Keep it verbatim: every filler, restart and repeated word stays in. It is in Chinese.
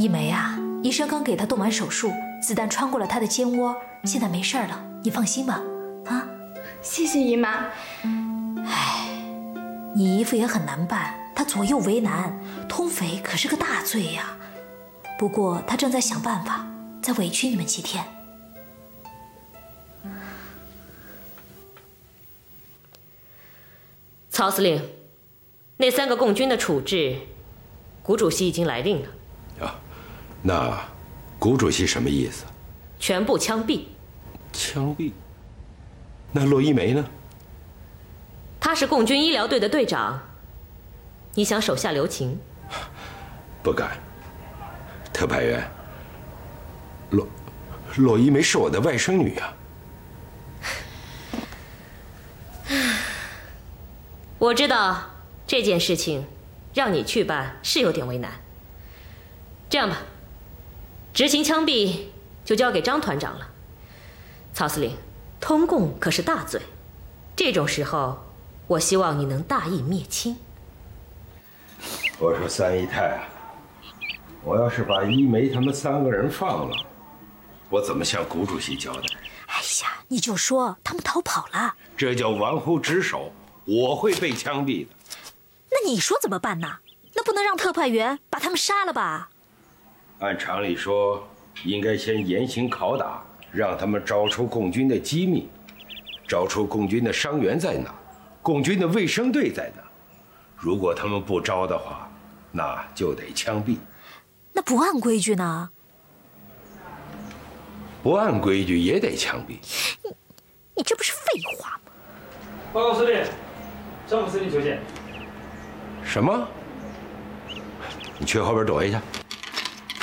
一梅啊，医生刚给他动完手术，子弹穿过了他的肩窝，现在没事了，你放心吧。啊， 谢谢姨妈。 唉，你姨父也很难办，他左右为难，通匪可是个大罪呀。不过他正在想办法，再委屈你们几天。 曹司令，那三个共军的处置，谷主席已经来令了。 啊，那谷主席什么意思？ 全部枪毙。 枪毙？那骆一梅呢？ 他是共军医疗队的队长，你想手下留情？ 不敢。特派员，骆骆一梅是我的外甥女啊。 我知道这件事情让你去办是有点为难。这样吧，执行枪毙就交给张团长了。曹司令，通共可是大罪，这种时候，我希望你能大义灭亲。 我说三姨太啊，我要是把一梅他们三个人放了，我怎么向谷主席交代？ 哎呀，你就说他们逃跑了， 这叫玩忽职守，我会被枪毙的。 那你说怎么办呢？那不能让特派员把他们杀了吧？ 按常理说，应该先严刑拷打，让他们找出共军的机密，找出共军的伤员在哪，共军的卫生队在哪。如果他们不招的话，那就得枪毙。 那不按规矩呢？ 不按规矩也得枪毙。 你你这不是废话吗？ 报告司令，张副司令求见。 什么？你去后边躲一下。